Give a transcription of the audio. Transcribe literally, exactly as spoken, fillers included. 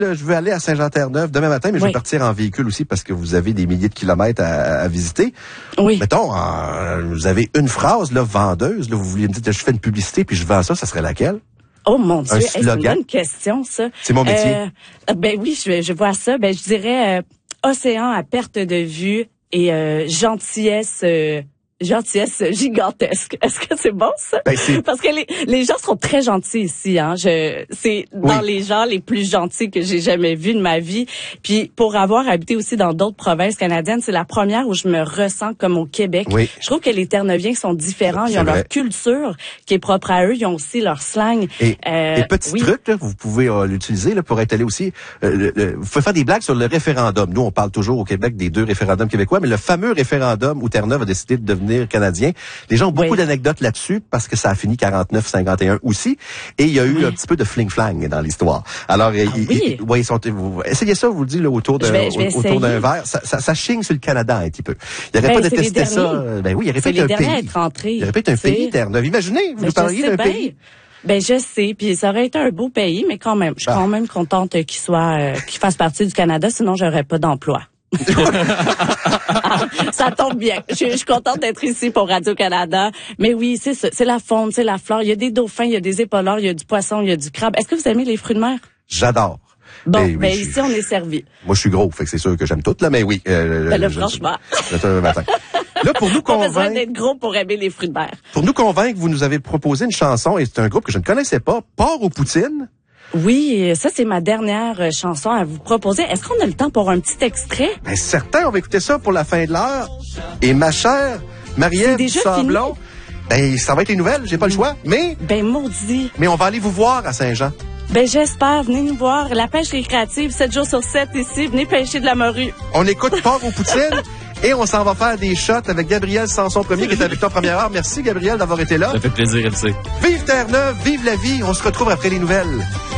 je veux aller à Saint-Jean-Terre-Neuve demain matin, mais oui. je vais partir en véhicule aussi parce que vous avez des milliers de kilomètres à, à visiter. Oui. Mettons, euh, vous avez une phrase, là, vendeuse, là, vous vouliez me dire, je fais une publicité puis je vends ça, ça serait laquelle? Oh mon Dieu, c'est une bonne question, ça. C'est mon métier. Euh, ben oui, je, je vois ça. Ben je dirais euh, océan à perte de vue et euh, gentillesse... Euh, gentillesse gigantesque. Est-ce que c'est bon, ça? Ben, c'est... Parce que les, les gens sont très gentils ici, hein. Je, c'est dans oui. les gens les plus gentils que j'ai jamais vus de ma vie. Puis, pour avoir habité aussi dans d'autres provinces canadiennes, c'est la première où je me ressens comme au Québec. Oui. Je trouve que les Terre-Neuviens sont différents. Ils ont leur culture qui est propre à eux. Ils ont aussi leur slang. Et, euh, et petit oui. truc, là, vous pouvez euh, l'utiliser là, pour étaler aussi. Euh, le, le, vous pouvez faire des blagues sur le référendum. Nous, on parle toujours au Québec des deux référendums québécois, mais le fameux référendum où Terre-Neuve a décidé de devenir canadien. Les gens ont beaucoup oui. d'anecdotes là-dessus parce que ça a fini quarante-neuf cinquante et un aussi. Et il y a eu oui. un petit peu de fling-flang dans l'histoire. Alors, ah, ils, oui. ils, ouais, ils sont, vous, essayez ça, vous le dites, là, autour d'un, vais, autour d'un verre. Ça, ça, ça chigne sur le Canada un petit peu. Il aurait ben, pas détesté ça. Ben oui, il aurait pas été un pays. Il aurait pas été un pays, Terre-Neuve. Imaginez, vous ben, nous parliez d'un bien. pays. Ben je sais, puis ça aurait été un beau pays, mais quand même, je suis ah. quand même contente qu'il soit, euh, qu'il fasse partie du Canada, sinon j'aurais pas d'emploi. Ça tombe bien. Je, je suis contente d'être ici pour Radio-Canada. Mais oui, c'est ça. C'est la faune, c'est la flore. Il y a des dauphins, il y a des épauleurs, il y a du poisson, il y a du crabe. Est-ce que vous aimez les fruits de mer? J'adore. Bon, ben, ben oui, ici, je, on est servi. Moi, je suis gros, fait que c'est sûr que j'aime tout, là, mais oui. Euh, ben là, je, franchement. Je, je, le matin. Là, pour nous convaincre... Pas besoin d'être gros pour aimer les fruits de mer. Pour nous convaincre, vous nous avez proposé une chanson, et c'est un groupe que je ne connaissais pas, Porc aux poutines. Oui, ça, c'est ma dernière chanson à vous proposer. Est-ce qu'on a le temps pour un petit extrait? Ben, certain, on va écouter ça pour la fin de l'heure. Et ma chère Marie-Ève Sablon, ben, ça va être les nouvelles, j'ai pas le choix, mais... Ben, maudit. Mais on va aller vous voir à Saint-Jean. Ben, j'espère. Venez nous voir. La pêche récréative, sept jours sur sept ici. Venez pêcher de la morue. On écoute Porc aux poutines. Et on s'en va faire des shots avec Gabriel Sanson premier qui est avec toi en première heure. Merci Gabriel d'avoir été là. Ça fait plaisir, L C. Vive Terre-Neuve, vive la vie. On se retrouve après les nouvelles.